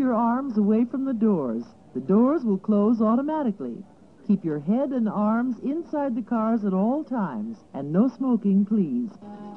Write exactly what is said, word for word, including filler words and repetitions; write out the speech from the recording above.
your arms away from the doors. The doors will close automatically. Keep your head and arms inside the cars at all times, and no smoking, please.